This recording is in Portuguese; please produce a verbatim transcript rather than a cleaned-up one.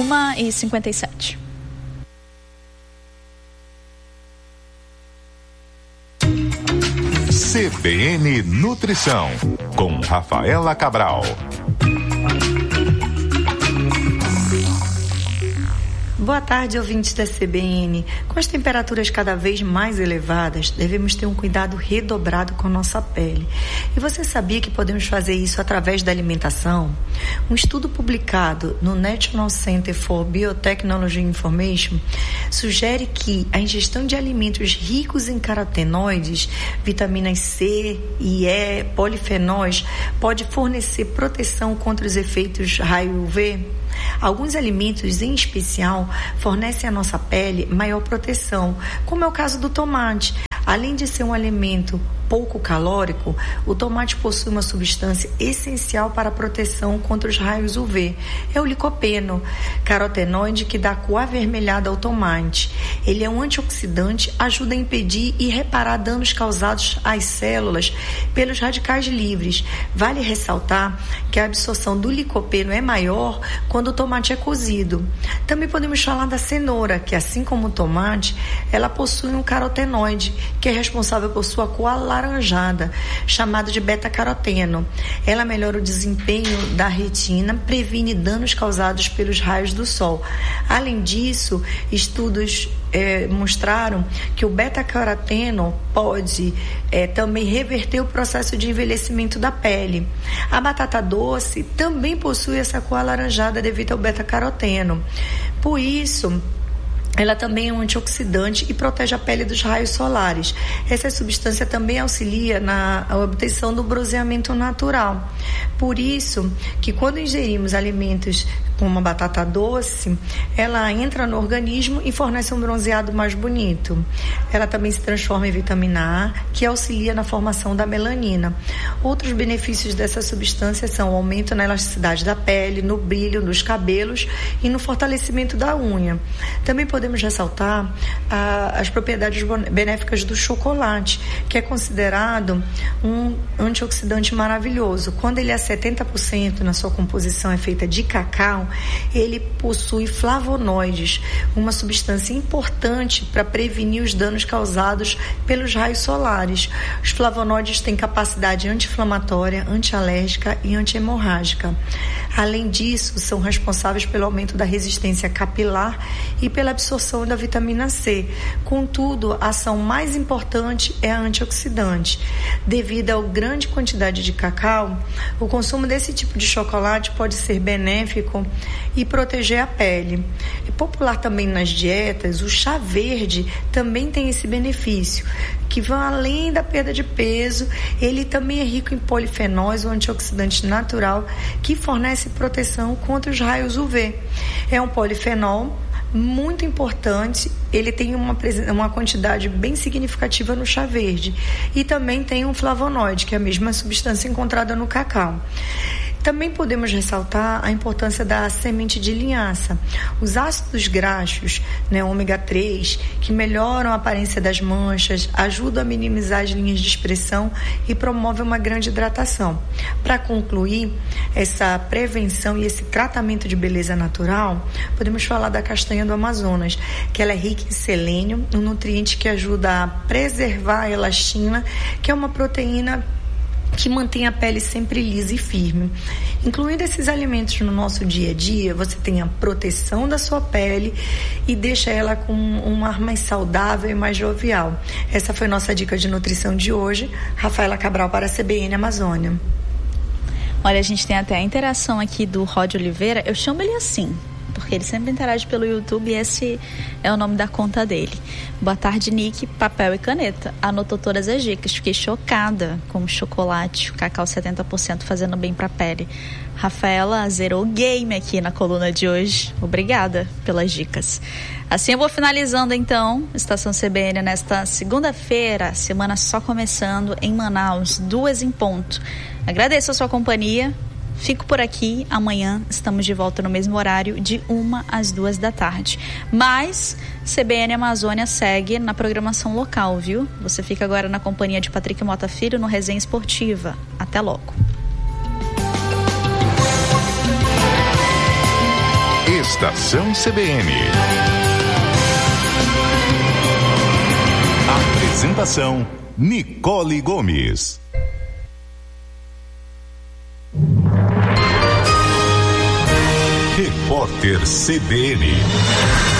uma e cinquenta e sete. C B N Nutrição, com Rafaela Cabral. Boa tarde, ouvintes da C B N. Com as temperaturas cada vez mais elevadas, devemos ter um cuidado redobrado com nossa pele. E você sabia que podemos fazer isso através da alimentação? Um estudo publicado no National Center for Biotechnology Information sugere que a ingestão de alimentos ricos em carotenoides, vitaminas C e E, polifenóis, pode fornecer proteção contra os efeitos raio U V. Alguns alimentos, em especial, fornecem à nossa pele maior proteção, como é o caso do tomate. Além de ser um alimento pouco calórico, o tomate possui uma substância essencial para a proteção contra os raios U V. É o licopeno, carotenoide que dá cor avermelhada ao tomate. Ele é um antioxidante, ajuda a impedir e reparar danos causados às células pelos radicais livres. Vale ressaltar que a absorção do licopeno é maior quando o tomate é cozido. Também podemos falar da cenoura, que assim como o tomate, ela possui um carotenoide, que é responsável por sua cor alaranjada, chamado de beta-caroteno. Ela melhora o desempenho da retina, previne danos causados pelos raios do sol. Além disso, estudos é, mostraram que o beta-caroteno pode é, também reverter o processo de envelhecimento da pele. A batata doce também possui essa cor alaranjada devido ao beta-caroteno. Por isso, ela também é um antioxidante e protege a pele dos raios solares. Essa substância também auxilia na obtenção do bronzeamento natural. Por isso, que quando ingerimos alimentos como a batata doce, ela entra no organismo e fornece um bronzeado mais bonito. Ela também se transforma em vitamina A, que auxilia na formação da melanina. Outros benefícios dessa substância são o aumento na elasticidade da pele, no brilho, nos cabelos e no fortalecimento da unha. Também podemos ressaltar ah, as propriedades benéficas do chocolate, que é considerado um antioxidante maravilhoso. Quando ele é setenta por cento na sua composição é feita de cacau, ele possui flavonoides, uma substância importante para prevenir os danos causados pelos raios solares. Os flavonoides têm capacidade anti-inflamatória, anti-alérgica e anti-hemorrágica. Além disso, são responsáveis pelo aumento da resistência capilar e pela absorção da vitamina C. Contudo, a ação mais importante é a antioxidante. Devido à grande quantidade de cacau, o consumo desse tipo de chocolate pode ser benéfico e proteger a pele. É popular também nas dietas, o chá verde também tem esse benefício, que vai além da perda de peso. Ele também é rico em polifenóis, um antioxidante natural que fornece proteção contra os raios U V. É um polifenol muito importante, ele tem uma, uma quantidade bem significativa no chá verde e também tem um flavonoide, que é a mesma substância encontrada no cacau. Também podemos ressaltar a importância da semente de linhaça. Os ácidos graxos, né, ômega três, que melhoram a aparência das manchas, ajudam a minimizar as linhas de expressão e promovem uma grande hidratação. Para concluir essa prevenção e esse tratamento de beleza natural, podemos falar da castanha do Amazonas, que ela é rica em selênio, um nutriente que ajuda a preservar a elastina, que é uma proteína que mantém a pele sempre lisa e firme. Incluindo esses alimentos no nosso dia a dia, você tem a proteção da sua pele e deixa ela com um ar mais saudável e mais jovial. Essa foi nossa dica de nutrição de hoje. Rafaela Cabral para a C B N Amazônia. Olha, a gente tem até a interação aqui do Rod Oliveira. Eu chamo ele assim, porque ele sempre interage pelo YouTube e esse é o nome da conta dele. Boa tarde, Nick. Papel e caneta. Anotou todas as dicas. Fiquei chocada com o chocolate, o cacau setenta por cento fazendo bem para a pele. Rafaela zerou o game aqui na coluna de hoje. Obrigada pelas dicas. Assim eu vou finalizando então Estação C B N nesta segunda-feira, semana só começando em Manaus, duas em ponto. Agradeço a sua companhia. Fico por aqui, amanhã estamos de volta no mesmo horário, de uma às duas da tarde. Mas C B N Amazônia segue na programação local, viu? Você fica agora na companhia de Patrick Mota Filho no Resenha Esportiva. Até logo. Estação C B N. Apresentação: Nicole Gomes. Repórter C B N.